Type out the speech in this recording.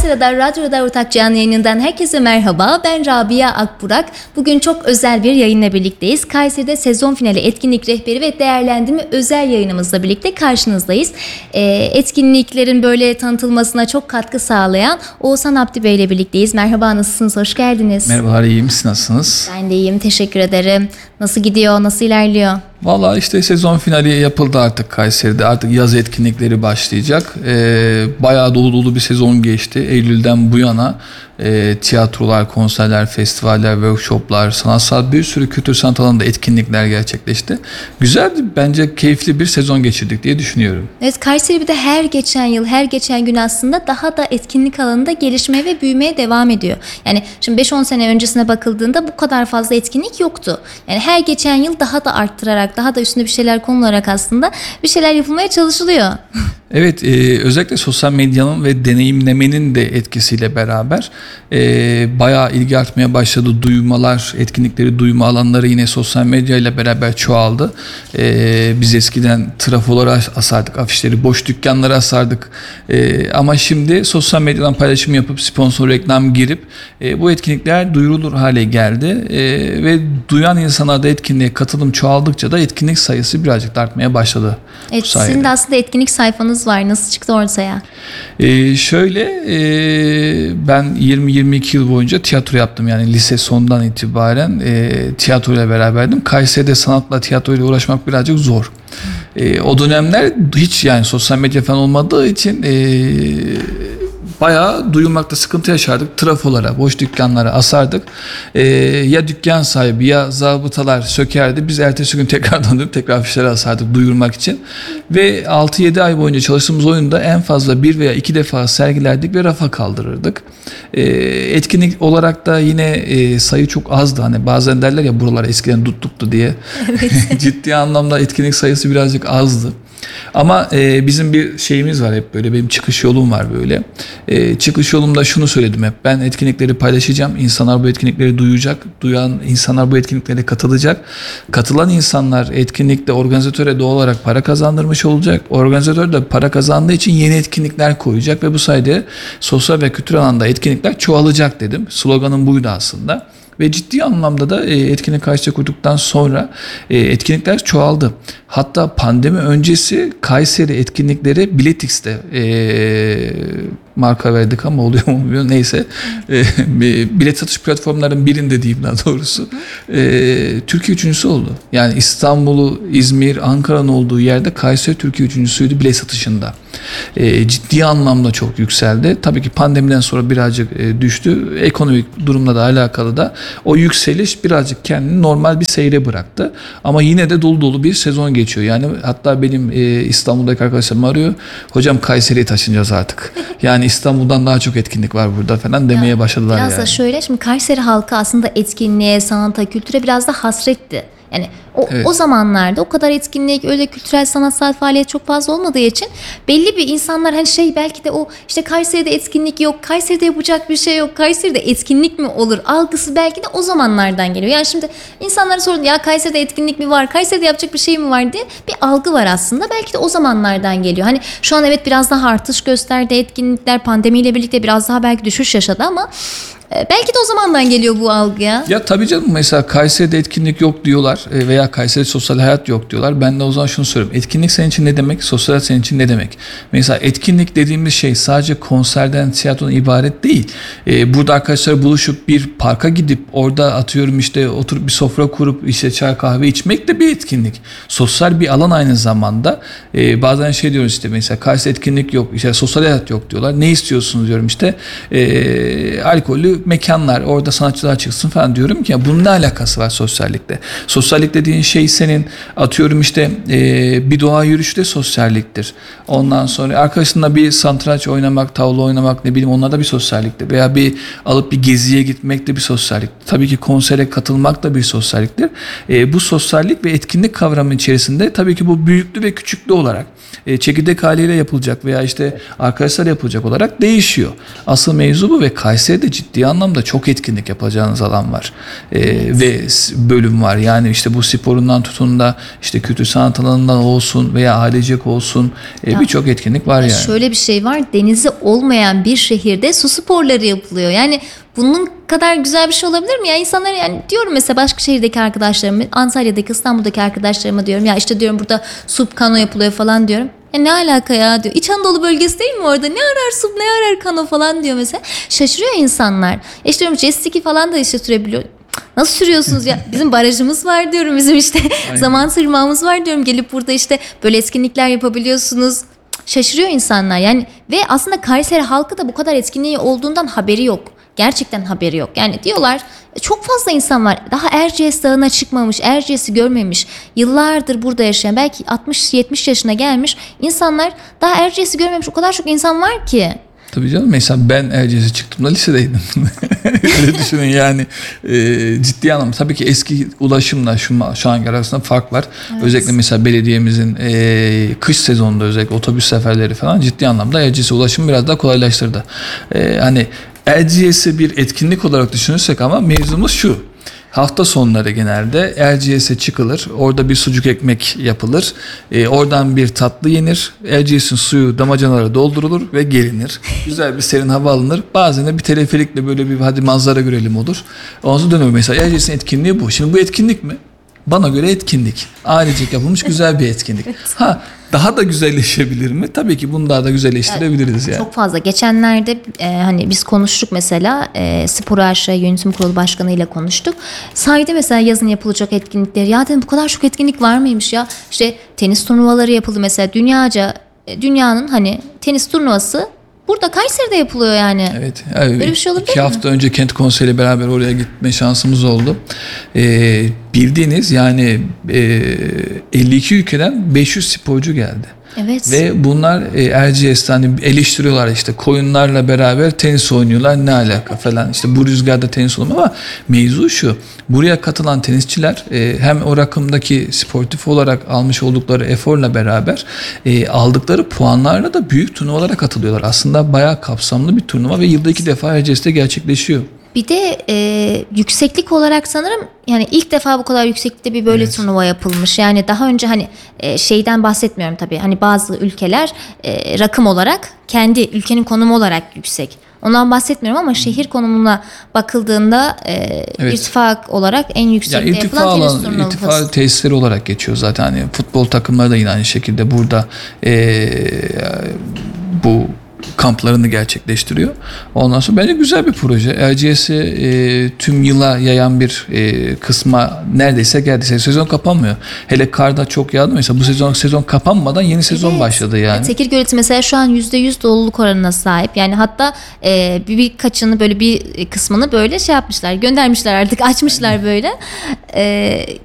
Kayseri'de Radyo Ortak Canlı Yayınından herkese merhaba. Ben Rabia Akburak. Bugün çok özel bir yayınla birlikteyiz. Kayseri'de sezon finali etkinlik rehberi ve değerlendirme özel yayınımızla birlikte karşınızdayız. Etkinliklerin böyle tanıtılmasına çok katkı sağlayan Oğuzhan Abdi Bey ile birlikteyiz. Merhaba, nasılsınız? Hoş geldiniz. Merhaba, iyiyim. Siz nasılsınız? Ben de iyiyim, teşekkür ederim. Nasıl gidiyor, nasıl ilerliyor? Valla işte sezon finali yapıldı artık Kayseri'de. Artık yaz etkinlikleri başlayacak. Bayağı dolu bir sezon geçti. Eylül'den bu yana tiyatrolar, konserler, festivaller, workshoplar, sanatsal bir sürü kültür sanat alanında etkinlikler gerçekleşti. Güzeldi. Bence keyifli bir sezon geçirdik diye düşünüyorum. Evet, Kayseri bir de her geçen yıl, her geçen gün aslında daha da etkinlik alanında gelişmeye ve büyümeye devam ediyor. Yani şimdi 5-10 sene öncesine bakıldığında bu kadar fazla etkinlik yoktu. Yani her geçen yıl daha da arttırarak, daha da üstüne bir şeyler konularak aslında bir şeyler yapılmaya çalışılıyor. Evet, özellikle sosyal medyanın ve deneyimlemenin de etkisiyle beraber bayağı ilgi artmaya başladı. Duymalar, etkinlikleri, duyma alanları yine sosyal medya ile beraber çoğaldı. Biz eskiden trafolara asardık, afişleri, boş dükkanlara asardık. Ama şimdi sosyal medyadan paylaşım yapıp sponsor reklam girip bu etkinlikler duyurulur hale geldi. Ve duyan insanlarda etkinliğe katılım çoğaldıkça da etkinlik sayısı birazcık da artmaya başladı. Evet, sizin de aslında etkinlik sayfanız var. Nasıl çıktı ortaya? Ben 20-22 yıl boyunca tiyatro yaptım. Yani lise sonundan itibaren tiyatroyla beraberdim. Kayseri'de sanatla, tiyatroyla uğraşmak birazcık zor. O dönemler hiç yani sosyal medya falan olmadığı için bayağı duyulmakta sıkıntı yaşardık. Trafolara, boş dükkanlara asardık. Ya dükkan sahibi ya zabıtalar sökerdi. Biz ertesi gün tekrardan dönüp tekrar afişleri asardık duyurmak için. Ve 6-7 ay boyunca çalıştığımız oyunda en fazla 1 veya 2 defa sergilerdik ve rafa kaldırırdık. Etkinlik olarak da yine sayı çok azdı. Hani bazen derler ya buralar eskiden tuttuktu diye. Evet. Ciddi anlamda etkinlik sayısı birazcık azdı. Ama bizim bir şeyimiz var hep böyle, benim çıkış yolum var böyle. Çıkış yolumda şunu söyledim hep: ben etkinlikleri paylaşacağım, insanlar bu etkinlikleri duyacak, duyan insanlar bu etkinliklere katılacak. Katılan insanlar etkinlikte organizatöre doğal olarak para kazandırmış olacak. Organizatör de para kazandığı için yeni etkinlikler koyacak ve bu sayede sosyal ve kültürel alanda etkinlikler çoğalacak dedim. Sloganım buydu aslında. Ve ciddi anlamda da etkinlik karşıya kurduktan sonra etkinlikler çoğaldı. Hatta pandemi öncesi Kayseri etkinlikleri Biletix'te marka verdik ama oluyor mu bilmiyorum. Neyse. Bilet satış platformlarının birinde diyeyim daha doğrusu. Türkiye üçüncüsü oldu. Yani İstanbul'u, İzmir, Ankara'nın olduğu yerde Kayseri Türkiye üçüncüsüydü bilet satışında. Ciddi anlamda çok yükseldi. Tabii ki pandemiden sonra birazcık düştü. Ekonomik durumla da alakalı da o yükseliş birazcık kendini normal bir seyre bıraktı. Ama yine de dolu dolu bir sezon geçiyor. Yani hatta benim İstanbul'daki arkadaşlarım arıyor. Hocam Kayseri'ye taşınacağız artık. Yani İstanbul'dan daha çok etkinlik var burada falan demeye başladılar biraz yani. Da şöyle, şimdi Kayseri halkı aslında etkinliğe, sanata, kültüre biraz da hasretti. Yani o zamanlarda o kadar etkinlik, öyle kültürel sanatsal faaliyet çok fazla olmadığı için belli bir insanlar hani belki de o işte Kayseri'de etkinlik yok, Kayseri'de yapacak bir şey yok, Kayseri'de etkinlik mi olur algısı belki de o zamanlardan geliyor. Yani şimdi insanlara sorun, ya Kayseri'de etkinlik mi var, Kayseri'de yapacak bir şey mi var diye bir algı var aslında. Belki de o zamanlardan geliyor. Hani şu an evet biraz daha artış gösterdi etkinlikler, pandemiyle birlikte biraz daha belki düşüş yaşadı ama belki de o zamandan geliyor bu algıya. Ya tabii canım, mesela Kayseri'de etkinlik yok diyorlar veya Kayseri'de sosyal hayat yok diyorlar. Ben de o zaman şunu söylüyorum: etkinlik senin için ne demek? Sosyal hayat senin için ne demek? Mesela etkinlik dediğimiz şey sadece konserden, tiyatrodan ibaret değil. Burada arkadaşlar buluşup bir parka gidip orada atıyorum işte oturup bir sofra kurup işte çay kahve içmek de bir etkinlik. Sosyal bir alan aynı zamanda. Bazen diyoruz işte, mesela Kayseri etkinlik yok, işte sosyal hayat yok diyorlar. Ne istiyorsunuz diyorum, işte alkollü mekanlar, orada sanatçılar çıksın falan diyorum ki ya bunun ne alakası var sosyallikte? Sosyallik dediğin şey senin atıyorum işte bir doğa yürüyüşü de sosyalliktir. Ondan sonra arkadaşınla bir satranç oynamak, tavla oynamak, ne bileyim, onlar da bir sosyalliktir. Veya bir alıp bir geziye gitmek de bir sosyalliktir. Tabii ki konsere katılmak da bir sosyalliktir. Bu sosyallik ve etkinlik kavramı içerisinde tabii ki bu büyüklü ve küçüklü olarak çekirdek haliyle yapılacak veya işte arkadaşlar yapılacak olarak değişiyor. Asıl mevzu bu ve Kayseri'de ciddi anlamda çok etkinlik yapacağınız alan var. Ve bölüm var. Yani işte bu sporundan tutun da işte kültür sanat alanından olsun veya ailecek olsun birçok etkinlik var yani. Şöyle bir şey var. Denizi olmayan bir şehirde su sporları yapılıyor. Yani bunun kadar güzel bir şey olabilir mi? Ya insanlar, yani diyorum mesela başka şehirdeki arkadaşlarım, Antalya'daki, İstanbul'daki arkadaşlarıma diyorum ya işte diyorum burada sup kano yapılıyor falan diyorum. Ya ne alaka ya diyor. İç Anadolu bölgesi değil mi orada? Ne arar sup, ne arar kano falan diyor mesela. Şaşırıyor insanlar. İşte diyorum jet ski falan da işte sürebiliyor. Nasıl sürüyorsunuz ya? Bizim barajımız var diyorum. Bizim işte zaman tırmağımız var diyorum. Gelip burada işte böyle etkinlikler yapabiliyorsunuz. Şaşırıyor insanlar. Yani ve aslında Kayseri halkı da bu kadar etkinliği olduğundan haberi yok. Gerçekten haberi yok. Yani diyorlar çok fazla insan var. Daha Erciyes Dağı'na çıkmamış, Erciyes'i görmemiş. Yıllardır burada yaşayan, belki 60-70 yaşına gelmiş insanlar daha Erciyes'i görmemiş. O kadar çok insan var ki. Tabii canım, mesela ben Erciyes'e çıktığımda lisedeydim. Öyle düşünün yani, ciddi anlamda. Tabii ki eski ulaşımla şu anki arasında fark var. Evet. Özellikle mesela belediyemizin kış sezonunda özellikle otobüs seferleri falan ciddi anlamda Erciyes'e ulaşımı biraz daha kolaylaştırdı. Hani Erciyes'i bir etkinlik olarak düşünürsek ama mevzumuz şu. Hafta sonları genelde Erciyes'e çıkılır. Orada bir sucuk ekmek yapılır. Oradan bir tatlı yenir. Erciyes'in suyu damacanalara doldurulur ve gelinir. Güzel bir serin hava alınır. Bazen de bir teleferikle böyle bir hadi manzara görelim olur. Ondan sonra dönüyor mesela. Erciyes'in etkinliği bu. Şimdi bu etkinlik mi? Bana göre etkinlik. Ailecek yapılmış güzel bir etkinlik. Ha, daha da güzelleşebilir mi? Tabii ki bunu daha da güzelleştirebiliriz yani. Çok fazla. Geçenlerde hani biz konuştuk mesela, Spor Aşağı Yönetim Kurulu Başkanı ile konuştuk. Saydı mesela yazın yapılacak etkinlikleri. Ya dedim, bu kadar çok etkinlik var mıymış ya? İşte tenis turnuvaları yapıldı mesela, dünyanın hani tenis turnuvası burada Kayseri'de yapılıyor yani. Evet. Böyle bir şey olabilir mi? 2 hafta önce Kent Konseyi ile beraber oraya gitme şansımız oldu. Bildiğiniz yani 52 ülkeden 500 sporcu geldi. Evet. Ve bunlar Erciyes'te hani eleştiriyorlar, işte koyunlarla beraber tenis oynuyorlar, ne alaka falan, işte bu rüzgarda tenis olmuyor, ama mevzu şu: buraya katılan tenisçiler hem o rakımdaki sportif olarak almış oldukları eforla beraber aldıkları puanlarla da büyük turnuvalara katılıyorlar. Aslında bayağı kapsamlı bir turnuva ve yılda 2 defa Erciyes'te gerçekleşiyor. Bir de yükseklik olarak sanırım yani ilk defa bu kadar yükseklikte bir böyle turnuva yapılmış. Yani daha önce hani şeyden bahsetmiyorum tabii. Hani bazı ülkeler rakım olarak kendi ülkenin konumu olarak yüksek. Ondan bahsetmiyorum ama şehir konumuna bakıldığında irtifak olarak en yüksekte yapılan tenis turnuvası. İrtifa tesisleri olarak geçiyor zaten. Hani futbol takımları da yine aynı şekilde burada bu kamplarını gerçekleştiriyor. Ondan sonra bence güzel bir proje. Erciyes'i tüm yıla yayan bir kısma neredeyse geldi. Sezon kapanmıyor. Hele karda çok yağdı. Mesela bu sezon kapanmadan yeni sezon başladı yani. Tekirgöleti mesela şu an %100 doluluk oranına sahip. Yani hatta birkaçını böyle bir kısmını böyle şey yapmışlar. Göndermişler artık. Açmışlar böyle.